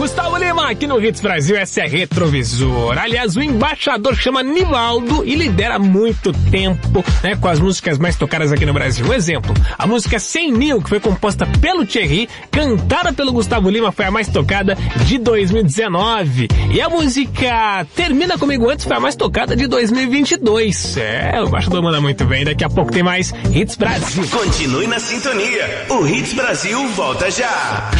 Gustavo Lima, aqui no Hits Brasil, essa é Retrovisor. Aliás, o embaixador chama Nivaldo e lidera há muito tempo, né, com as músicas mais tocadas aqui no Brasil. Um exemplo, a música 100 Mil, que foi composta pelo Thierry, cantada pelo Gustavo Lima, foi a mais tocada de 2019. E a música Termina Comigo Antes foi a mais tocada de 2022. O embaixador manda muito bem. Daqui a pouco tem mais Hits Brasil. Continue na sintonia. O Hits Brasil volta já.